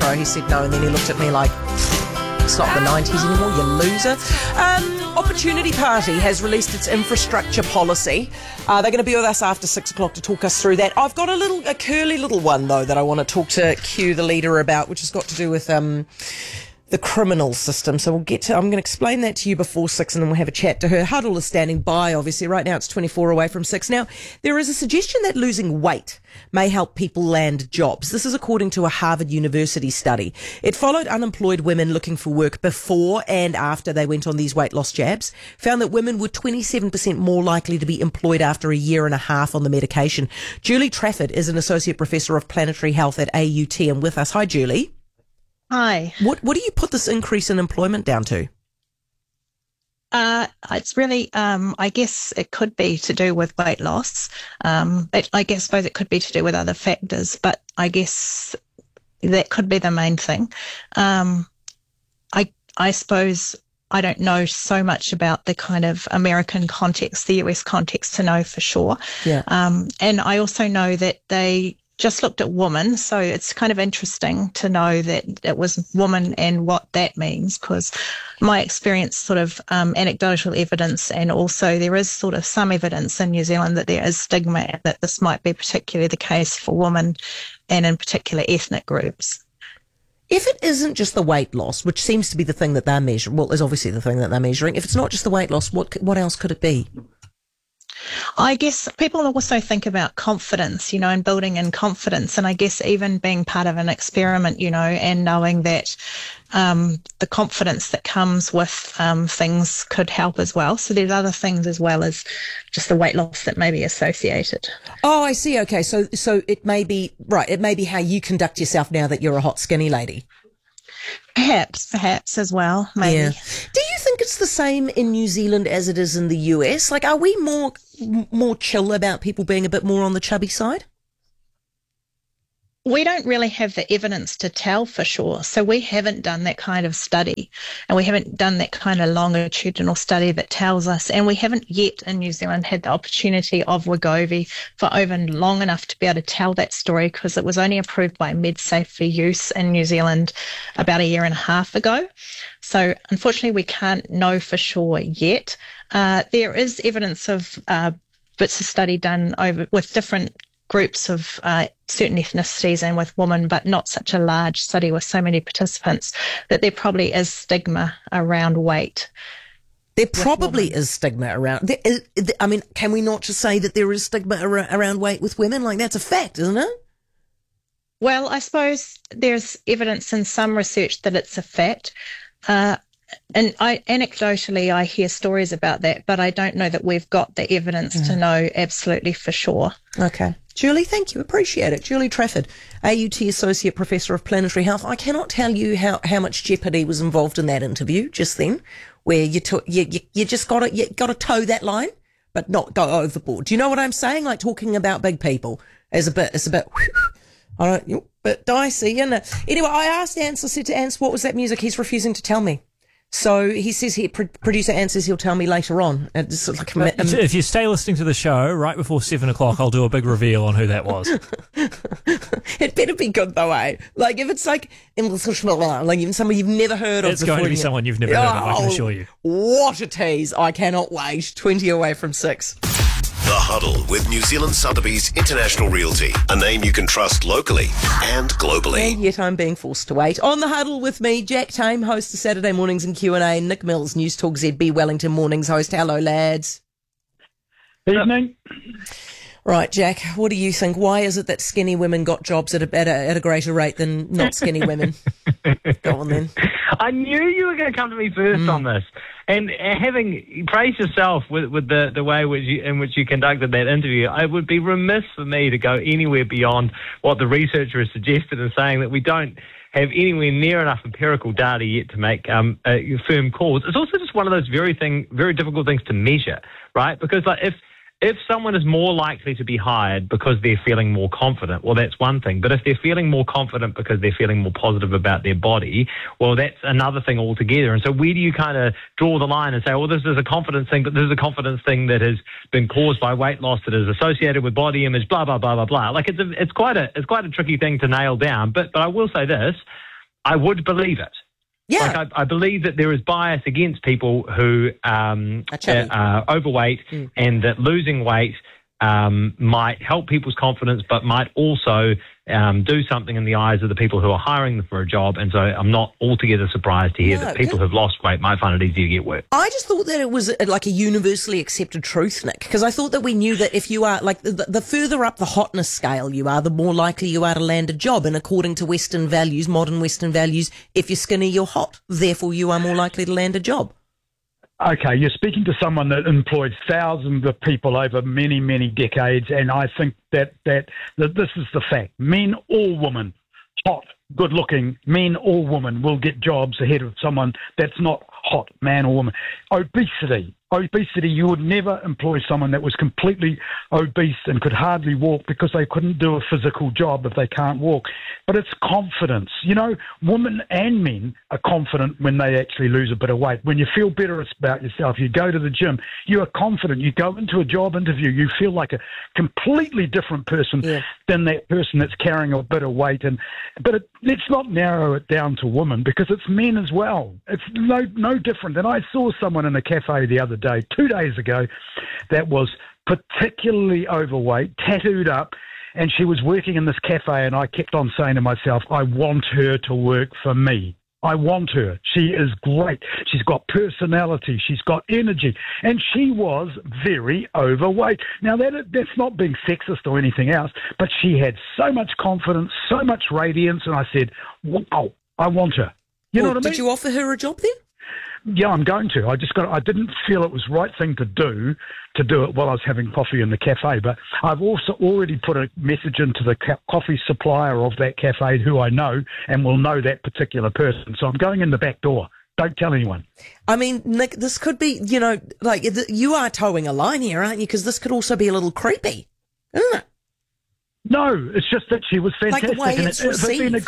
GoPro? He said no, and then he looked at me like, it's not the 90s anymore, you loser. Opportunity Party has released its infrastructure policy. They're going to be with us after 6 o'clock to talk us through that. I've got a curly little one, though, that I want to talk to Q, the leader, about, which has got to do with the criminal system. So I'm going to explain that to you before 6, and then we'll have a chat to her. Huddle is standing by, obviously. Right now it's 24 away from 6. Now, there is a suggestion that losing weight may help people land jobs. This is according to a Harvard University study. It followed unemployed women looking for work before and after they went on these weight loss jabs, found that women were 27% more likely to be employed after a year and a half on the medication. Julie Trafford is an associate professor of planetary health at AUT and with us. Hi, Julie. Hi. What do you put this increase in employment down to? It's really, I guess it could be to do with weight loss. I suppose it could be to do with other factors, but I guess that could be the main thing. I suppose I don't know so much about the kind of American context, the US context, to know for sure. Yeah. And I also know that they just looked at women, so it's kind of interesting to know that it was woman and what that means, because my experience, sort of anecdotal evidence, and also there is sort of some evidence in New Zealand that there is stigma that this might be particularly the case for women and in particular ethnic groups. If it isn't just the weight loss, which seems to be the thing that they're measuring, well, is obviously the thing that they're measuring, if it's not just the weight loss, what else could it be? I guess people also think about confidence, and building in confidence. And I guess even being part of an experiment, and knowing that the confidence that comes with things could help as well. So there's other things as well as just the weight loss that may be associated. Oh, I see. Okay. So it may be, right, it may be how you conduct yourself now that you're a hot, skinny lady. Perhaps as well, maybe. Yeah. Do you think it's the same in New Zealand as it is in the US? Like, are we more chill about people being a bit more on the chubby side? We don't really have the evidence to tell for sure. So we haven't done that kind of study, and we haven't done that kind of longitudinal study that tells us, and we haven't yet in New Zealand had the opportunity of Wegovy for over long enough to be able to tell that story, because it was only approved by MedSafe for use in New Zealand about a year and a half ago. So unfortunately we can't know for sure yet. There is evidence of bits of study done with different groups of certain ethnicities and with women, but not such a large study with so many participants, that there probably is stigma around weight. There probably is stigma around. I mean, can we not just say that there is stigma around weight with women? Like, that's a fact, isn't it? Well, I suppose there's evidence in some research that it's a fact. And anecdotally, I hear stories about that, but I don't know that we've got the evidence to know absolutely for sure. Okay. Julie, thank you. Appreciate it. Julie Trafford, AUT Associate Professor of Planetary Health. I cannot tell you how much jeopardy was involved in that interview just then, where you just got to toe that line, but not go overboard. Do you know what I'm saying? Like, talking about big people it's a bit, I don't, bit dicey, isn't it? Anyway, I asked Ants, I said to Ants, what was that music? He's refusing to tell me. So he says producer Ant says he'll tell me later on. It's like if you stay listening to the show, right before 7 o'clock, I'll do a big reveal on who that was. It better be good though, eh? Like, if it's like even somebody you've never heard of it's going to be someone you've never heard of, I can assure you. What a tease. I cannot wait. 20 away from 6. The Huddle with New Zealand Sotheby's International Realty, a name you can trust locally and globally. And yet I'm being forced to wait. On The Huddle with me, Jack Tame, host of Saturday Mornings and Q&A, Nick Mills, News Talk ZB Wellington Mornings host. Hello, lads. Evening. Right, Jack, what do you think? Why is it that skinny women got jobs at a greater rate than not skinny women? Go on then. I knew you were going to come to me first on this. And having praised yourself with the way in which you conducted that interview, it would be remiss for me to go anywhere beyond what the researcher has suggested in saying that we don't have anywhere near enough empirical data yet to make firm calls. It's also just one of those very difficult things to measure, right? Because like if someone is more likely to be hired because they're feeling more confident, well, that's one thing. But if they're feeling more confident because they're feeling more positive about their body, well, that's another thing altogether. And so where do you kind of draw the line and say, well, this is a confidence thing, but this is a confidence thing that has been caused by weight loss that is associated with body image, blah, blah, blah, blah, blah. Like, it's quite a tricky thing to nail down. But I will say this. I would believe it. Yeah. Like I believe that there is bias against people who are overweight and that losing weight might help people's confidence, but might also do something in the eyes of the people who are hiring them for a job. And so I'm not altogether surprised to hear that people who've lost weight might find it easy to get work. I just thought that it was like a universally accepted truth, Nick, because I thought that we knew that if you are, like, the further up the hotness scale you are, the more likely you are to land a job. And according to Western values, modern Western values, if you're skinny, you're hot. Therefore, you are more likely to land a job. Okay, you're speaking to someone that employed thousands of people over many, many decades, and I think that this is the fact. Men or women, hot, good-looking, men or women will get jobs ahead of someone that's not hot, man or woman. Obesity, you would never employ someone that was completely obese and could hardly walk because they couldn't do a physical job if they can't walk. But it's confidence. You know, women and men are confident when they actually lose a bit of weight. When you feel better about yourself, you go to the gym, you are confident. You go into a job interview, you feel like a completely different person than that person that's carrying a bit of weight. But let's not narrow it down to women, because it's men as well. It's no different. And I saw someone in a cafe the other day, 2 days ago, that was particularly overweight, tattooed up, and she was working in this cafe, and I kept on saying to myself, I want her to work for me. I want her. She is great. She's got personality. She's got energy. And she was very overweight. Now, that's not being sexist or anything else, but she had so much confidence, so much radiance, and I said, wow, I want her. You know what I mean? Did you offer her a job then? Yeah, I'm going to. I didn't feel it was the right thing to do it while I was having coffee in the cafe. But I've also already put a message into the coffee supplier of that cafe who I know and will know that particular person. So I'm going in the back door. Don't tell anyone. I mean, Nick, this could be, you know, like you are towing a line here, aren't you? Because this could also be a little creepy, isn't it? No, it's just that she was fantastic. Like the way it's received.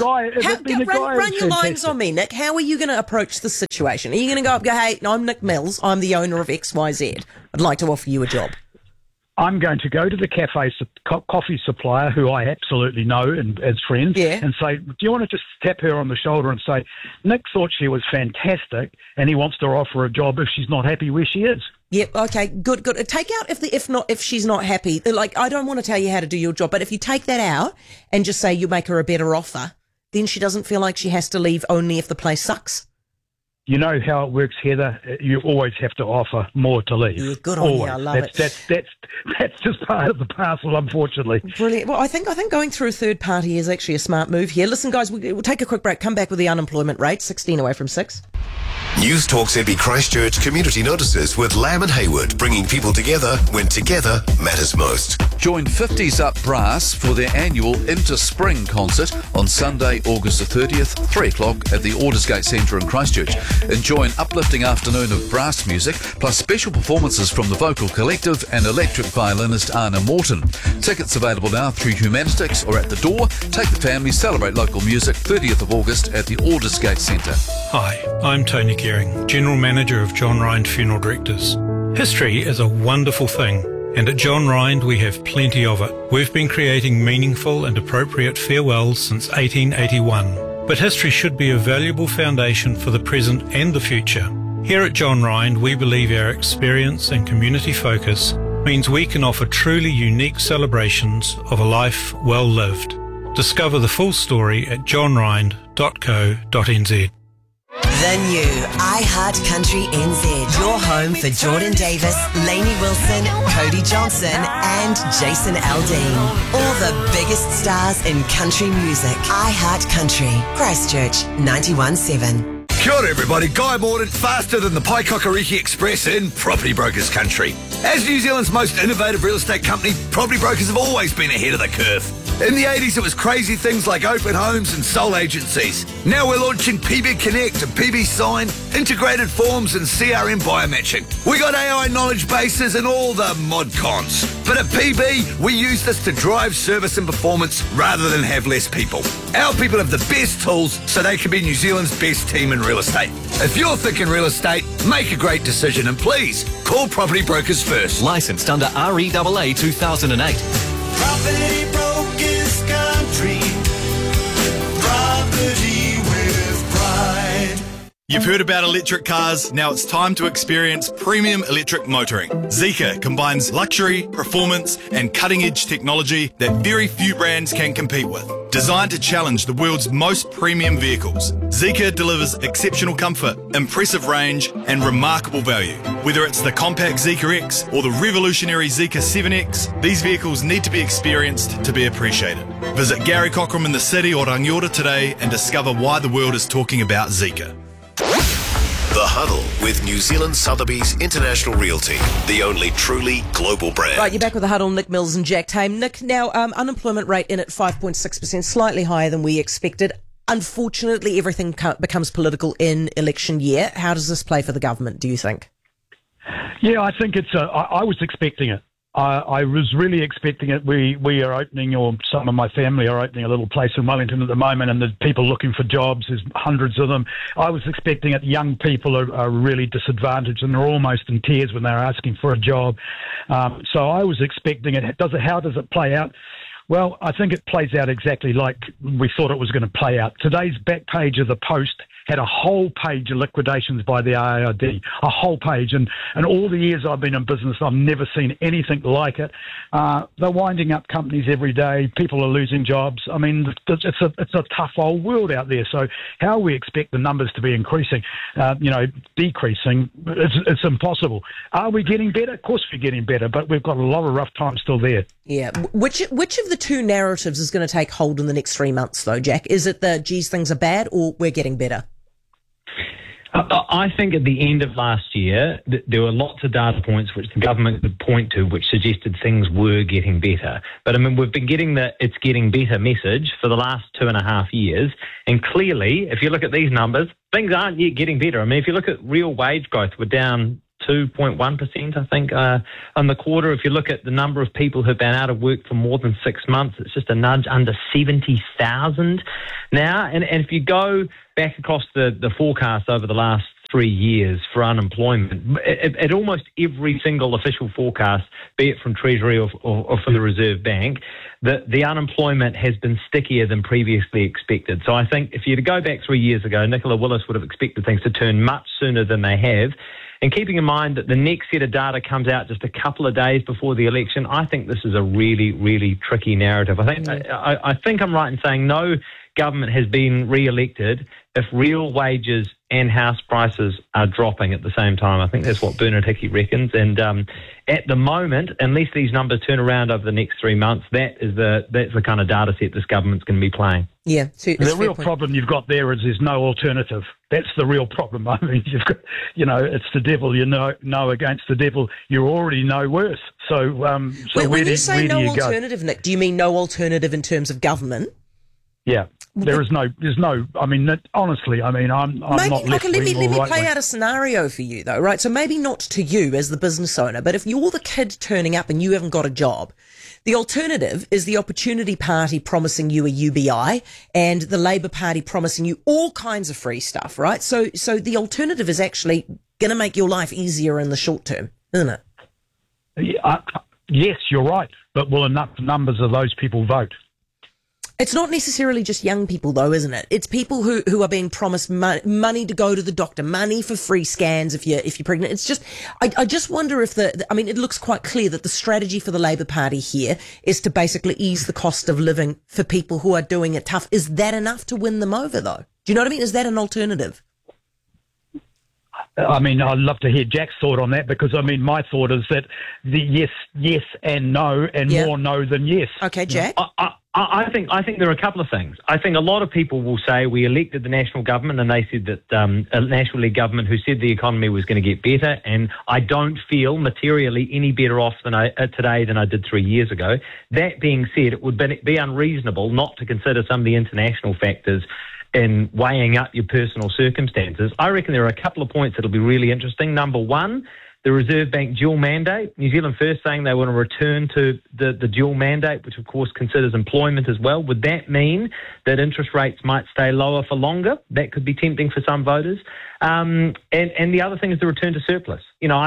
Run your lines on me, Nick. How are you going to approach this situation? Are you going to go up and go, hey, I'm Nick Mills, I'm the owner of XYZ. I'd like to offer you a job. I'm going to go to the cafe coffee supplier, who I absolutely know and as friends, and say, do you want to just tap her on the shoulder and say, Nick thought she was fantastic and he wants to offer her a job if she's not happy where she is. Yep. Okay. Good. Take out if she's not happy. Like, I don't want to tell you how to do your job, but if you take that out and just say you make her a better offer, then she doesn't feel like she has to leave only if the place sucks. You know how it works, Heather. You always have to offer more to leave. Yeah, good on you. I love it. That's just part of the parcel, unfortunately. Brilliant. Well, I think going through a third party is actually a smart move here. Listen, guys, we'll take a quick break. Come back with the unemployment rate, 16 away from 6. News Talk ZB Christchurch Community Notices with Lamb and Hayward, bringing people together when together matters most. Join 50s Up Brass for their annual Inter-Spring concert on Sunday, August the 30th, 3 o'clock at the Aldersgate Centre in Christchurch. Enjoy an uplifting afternoon of brass music, plus special performances from the Vocal Collective and electric violinist Anna Morton. Tickets available now through Humanistics or at the door. Take the family, celebrate local music, 30th of August at the Aldersgate Centre. Hi, I'm Tony Gehring, General Manager of John Rind Funeral Directors. History is a wonderful thing, and at John Rind we have plenty of it. We've been creating meaningful and appropriate farewells since 1881. But history should be a valuable foundation for the present and the future. Here at John Rind, we believe our experience and community focus means we can offer truly unique celebrations of a life well lived. Discover the full story at johnrind.co.nz. The new iHeart Country NZ. Your home for Jordan Davis, Lainey Wilson, Cody Johnson and Jason Aldean. All the biggest stars in country music. iHeart Country. Christchurch 91.7. Kia ora everybody, Guy Morden, faster than the Paikakariki Express in Property Brokers Country. As New Zealand's most innovative real estate company, Property Brokers have always been ahead of the curve. In the 80s, it was crazy things like open homes and sole agencies. Now we're launching PB Connect and PB Sign, integrated forms and CRM biomatching. We got AI knowledge bases and all the mod cons. But at PB, we use this to drive service and performance rather than have less people. Our people have the best tools so they can be New Zealand's best team in real estate. If you're thinking real estate, make a great decision and please call Property Brokers first. Licensed under REAA 2008. Property Brokers Country. Property where You've heard about electric cars, now it's time to experience premium electric motoring. Zeekr combines luxury, performance and cutting-edge technology that very few brands can compete with. Designed to challenge the world's most premium vehicles, Zeekr delivers exceptional comfort, impressive range and remarkable value. Whether it's the compact Zeekr X or the revolutionary Zeekr 7X, these vehicles need to be experienced to be appreciated. Visit Gary Cockram in the city or Rangiora today and discover why the world is talking about Zeekr. The Huddle with New Zealand Sotheby's International Realty, the only truly global brand. Right, you're back with The Huddle, Nick Mills and Jack Tame. Nick, now unemployment rate in at 5.6%, slightly higher than we expected. Unfortunately, everything becomes political in election year. How does this play for the government, do you think? Yeah, I think I was expecting it. I was really expecting it. We are opening, or some of my family are opening a little place in Wellington at the moment, and there's people looking for jobs. There's hundreds of them. I was expecting it. Young people are really disadvantaged, and they're almost in tears when they're asking for a job. So I was expecting it. How does it play out? Well, I think it plays out exactly like we thought it was going to play out. Today's back page of the Post had a whole page of liquidations by the AID, a whole page. And all the years I've been in business, I've never seen anything like it. They're winding up companies every day. People are losing jobs. I mean, it's a tough old world out there. So how we expect the numbers to be increasing, decreasing, it's impossible. Are we getting better? Of course we're getting better, but we've got a lot of rough times still there. Yeah. Which of the two narratives is going to take hold in the next 3 months, though, Jack? Is it the, geez, things are bad, or we're getting better? I think at the end of last year, there were lots of data points which the government could point to which suggested things were getting better. But, I mean, we've been getting the it's getting better message for the last 2.5 years. And clearly, if you look at these numbers, things aren't yet getting better. I mean, if you look at real wage growth, we're down 2.1%, I think, on the quarter. If you look at the number of people who've been out of work for more than 6 months, it's just a nudge under 70,000 now. And if you go back across the forecast over the last 3 years for unemployment, at almost every single official forecast, be it from Treasury or from the Reserve Bank, the unemployment has been stickier than previously expected. So I think if you were to go back 3 years ago, Nicola Willis would have expected things to turn much sooner than they have. And keeping in mind that the next set of data comes out just a couple of days before the election, I think this is a really, really tricky narrative. I think I'm right in saying no government has been re-elected if real wages and house prices are dropping at the same time. I think that's what Bernard Hickey reckons. And at the moment, unless these numbers turn around over the next 3 months, that's the kind of data set this government's going to be playing. Yeah. The real problem you've got there is there's no alternative. That's the real problem. I mean, you've got, it's the devil. No against the devil. You already know worse. So, when you say no alternative, Nick, do you mean no alternative in terms of government? Yeah. There's no, I mean, honestly, I mean, I'm not left-wing or let me right-wing. play out a scenario for you, though, right? So maybe not to you as the business owner, but if you're the kid turning up and you haven't got a job, the alternative is the Opportunity Party promising you a UBI and the Labour Party promising you all kinds of free stuff, right? So the alternative is actually going to make your life easier in the short term, isn't it? Yes, you're right, but will enough numbers of those people vote? It's not necessarily just young people, though, isn't it? It's people who are being promised money to go to the doctor, money for free scans if you're pregnant. It's just, I just wonder if I mean, it looks quite clear that the strategy for the Labour Party here is to basically ease the cost of living for people who are doing it tough. Is that enough to win them over, though? Do you know what I mean? Is that an alternative? I mean, I'd love to hear Jack's thought on that, because, I mean, my thought is that the yes and no, and more no than yes. Okay, Jack? I think there are a couple of things. I think a lot of people will say we elected the national government and they said that a National League government who said the economy was going to get better, and I don't feel materially any better off today than I did 3 years ago. That being said, it would be unreasonable not to consider some of the international factors in weighing up your personal circumstances. I reckon there are a couple of points that'll be really interesting. Number one, the Reserve Bank dual mandate. New Zealand First saying they want to return to the dual mandate, which of course considers employment as well. Would that mean that interest rates might stay lower for longer? That could be tempting for some voters. And the other thing is the return to surplus.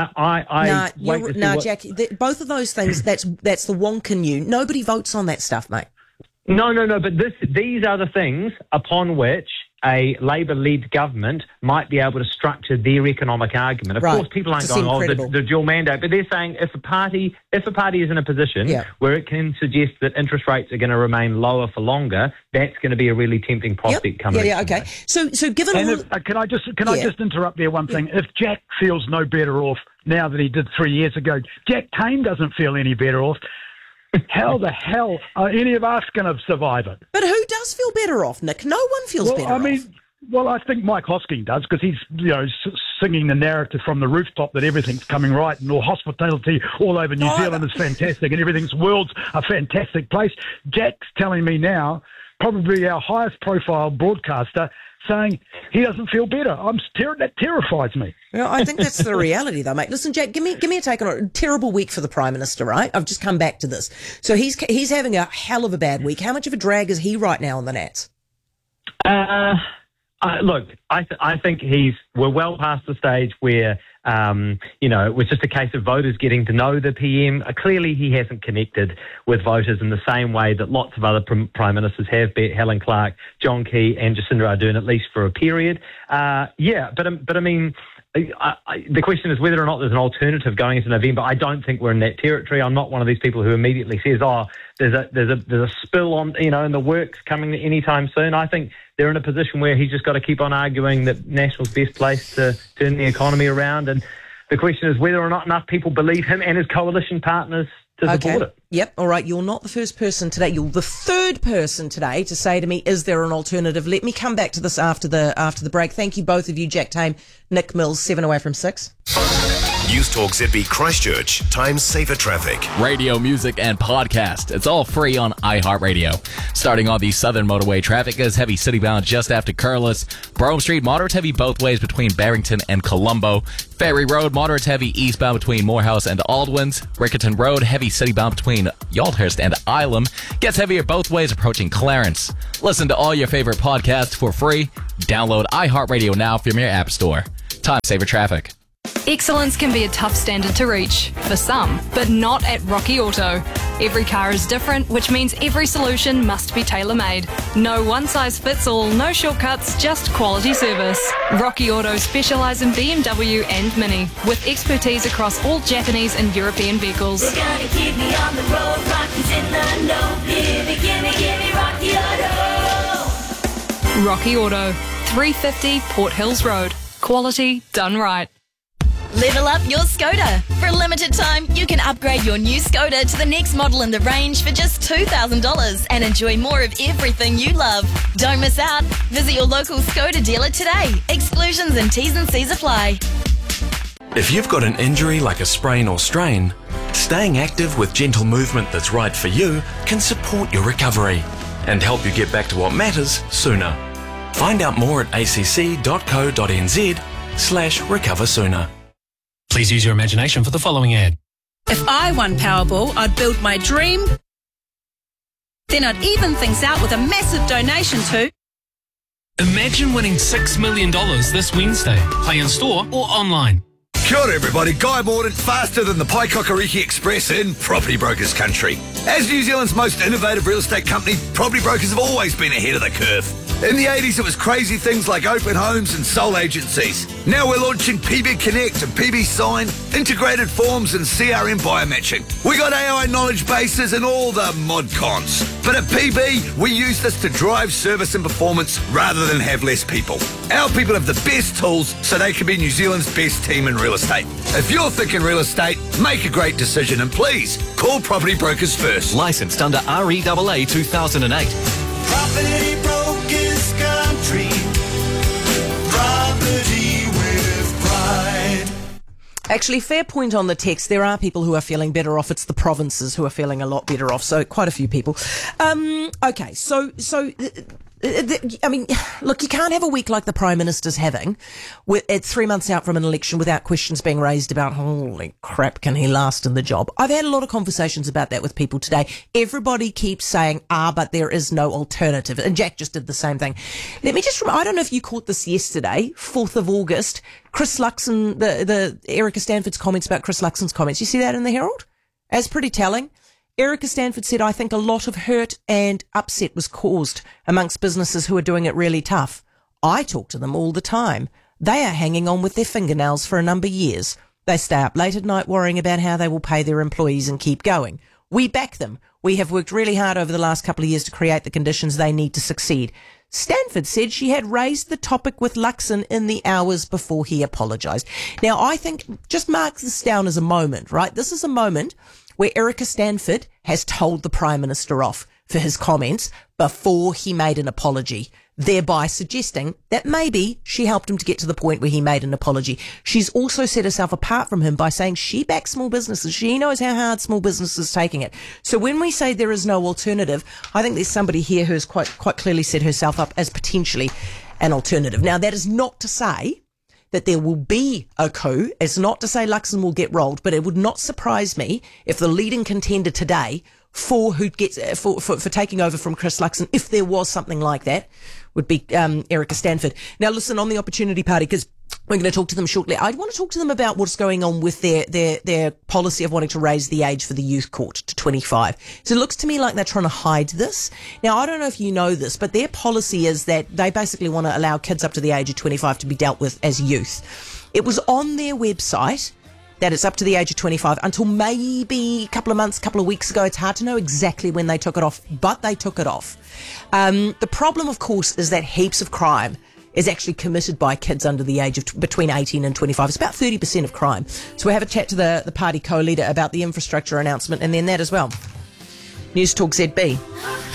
Jack, both of those things, that's the wonk in you. Nobody votes on that stuff, mate. No, but these are the things upon which a Labour-led government might be able to structure their economic argument. Of course, people aren't going, the dual mandate, but they're saying if a party is in a position where it can suggest that interest rates are going to remain lower for longer, that's going to be a really tempting prospect coming. Okay. So given can I just interrupt there one thing? If Jack feels no better off now than he did 3 years ago, Jack Tame doesn't feel any better off. How the hell are any of us going to survive it? But who does feel better off, Nick? No one feels better off. I think Mike Hosking does, because he's singing the narrative from the rooftop that everything's coming right and all hospitality all over New Zealand is fantastic and everything's world's a fantastic place. Jack's telling me now, probably our highest profile broadcaster, saying he doesn't feel better. That terrifies me. Well, I think that's the reality, though, mate. Listen, Jack, give me a take on it. Terrible week for the Prime Minister, right? I've just come back to this. So he's having a hell of a bad week. How much of a drag is he right now on the Nats? Look, I think we're well past the stage where, it was just a case of voters getting to know the PM. Clearly, he hasn't connected with voters in the same way that lots of other prime ministers have, be it Helen Clark, John Key and Jacinda Ardern, at least for a period. The question is whether or not there's an alternative going into November. I don't think we're in that territory. I'm not one of these people who immediately says, there's a spill on, in the works coming anytime soon. I think they're in a position where he's just got to keep on arguing that National's best place to turn the economy around. And the question is whether or not enough people believe him and his coalition partners to support it. Yep. All right. You're not the first person today. You're the third person today to say to me, is there an alternative? Let me come back to this after the break. Thank you, both of you, Jack Tame, Nick Mills, 7 away from 6. News Talk ZB Christchurch. Time saver traffic. Radio, music, and podcast. It's all free on iHeartRadio. Starting on the Southern Motorway, traffic is heavy citybound just after Curlis. Brougham Street, moderate heavy both ways between Barrington and Colombo. Ferry Road, moderate heavy eastbound between Morehouse and Aldwins. Rickerton Road, heavy citybound between Yaldhurst and Ilam. Gets heavier both ways approaching Clarence. Listen to all your favorite podcasts for free. Download iHeartRadio now from your app store. Time saver traffic. Excellence can be a tough standard to reach, for some, but not at Rocky Auto. Every car is different, which means every solution must be tailor-made. No one-size-fits-all, no shortcuts, just quality service. Rocky Auto specialise in BMW and Mini, with expertise across all Japanese and European vehicles. We're gonna keep me on the road, Rocky's in the know. Give me Rocky Auto. Rocky Auto, 350 Port Hills Road. Quality done right. Level up your Skoda. For a limited time, you can upgrade your new Skoda to the next model in the range for just $2,000 and enjoy more of everything you love. Don't miss out. Visit your local Skoda dealer today. Exclusions and T's and C's apply. If you've got an injury like a sprain or strain, staying active with gentle movement that's right for you can support your recovery and help you get back to what matters sooner. Find out more at acc.co.nz/recover sooner. Please use your imagination for the following ad. If I won Powerball, I'd build my dream. Then I'd even things out with a massive donation to... Imagine winning $6 million this Wednesday. Play in store or online. Kia ora everybody, Guy Mordaunt, faster than the Paikakariki Express in property brokers country. As New Zealand's most innovative real estate company, property brokers have always been ahead of the curve. In the 80s, it was crazy things like open homes and sole agencies. Now we're launching PB Connect and PB Sign, integrated forms and CRM biomatching. We got AI knowledge bases and all the mod cons. But at PB, we use this to drive service and performance rather than have less people. Our people have the best tools so they can be New Zealand's best team in real estate. If you're thinking real estate, make a great decision and please call Property Brokers first. Licensed under REAA 2008. Property Brokers Country. Property with pride. Actually, fair point on the text. There are people who are feeling better off. It's the provinces who are feeling a lot better off. So quite a few people. Okay, so I mean, look, you can't have a week like the Prime Minister's having, it's 3 months out from an election without questions being raised about, holy crap, can he last in the job? I've had a lot of conversations about that with people today. Everybody keeps saying, but there is no alternative. And Jack just did the same thing. Let me just I don't know if you caught this yesterday, 4th of August, Chris Luxon, the Erica Stanford's comments about Chris Luxon's comments. You see that in the Herald? As pretty telling. Erica Stanford said, I think a lot of hurt and upset was caused amongst businesses who are doing it really tough. I talk to them all the time. They are hanging on with their fingernails for a number of years. They stay up late at night worrying about how they will pay their employees and keep going. We back them. We have worked really hard over the last couple of years to create the conditions they need to succeed. Stanford said she had raised the topic with Luxon in the hours before he apologised. Now, I think, just mark this down as a moment, right? This is a moment where Erica Stanford has told the Prime Minister off for his comments before he made an apology, thereby suggesting that maybe she helped him to get to the point where he made an apology. She's also set herself apart from him by saying she backs small businesses. She knows how hard small businesses are taking it. So when we say there is no alternative, I think there's somebody here who has quite clearly set herself up as potentially an alternative. Now, that is not to say that there will be a coup. It's not to say Luxon will get rolled, but it would not surprise me if the leading contender today for taking over from Chris Luxon, if there was something like that, would be Erica Stanford. Now, listen, on the Opportunity Party, because we're going to talk to them shortly, I want to talk to them about what's going on with their policy of wanting to raise the age for the youth court to 25. So it looks to me like they're trying to hide this. Now, I don't know if you know this, but their policy is that they basically want to allow kids up to the age of 25 to be dealt with as youth. It was on their website that it's up to the age of 25 until maybe a couple of weeks ago. It's hard to know exactly when they took it off, but they took it off. The problem, of course, is that heaps of crime is actually committed by kids under the age of between 18 and 25. It's about 30% of crime. So we'll have a chat to the party co-leader about the infrastructure announcement and then that as well. News Talk ZB.